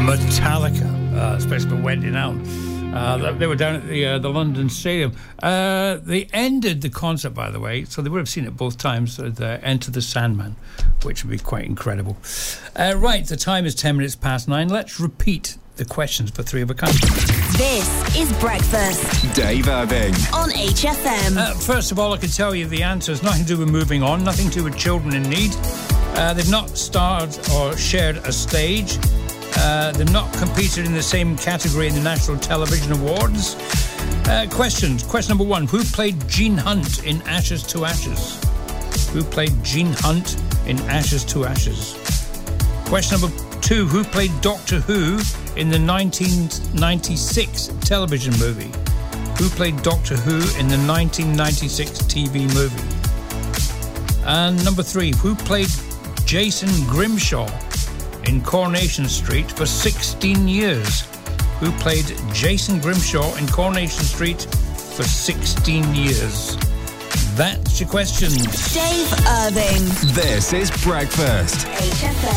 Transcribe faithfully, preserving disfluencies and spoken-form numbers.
Metallica, uh, especially for Wendy Now. Uh, they were down at the uh, the London Stadium. Uh, they ended the concert, by the way, so they would have seen it both times with uh, Enter the Sandman, which would be quite incredible. Uh, right, the time is ten minutes past nine. Let's repeat the questions for three of a kind. This is Breakfast. Dave Irving. On H F M. Uh, first of all, I can tell you the answer is nothing to do with moving on, nothing to do with children in need. Uh, they've not starred or shared a stage. Uh, they've not competed in the same category in the National Television Awards. Uh, questions. Question number one. Who played Gene Hunt in Ashes to Ashes? Who played Gene Hunt in Ashes to Ashes? Question number two. Who played Doctor Who in the nineteen ninety-six television movie? Who played Doctor Who in the nineteen ninety-six T V movie? And number three. Who played Jason Grimshaw in Coronation Street for sixteen years? Who played Jason Grimshaw in Coronation Street for sixteen years? That's your questions. Dave Irving. This is Breakfast. H F M.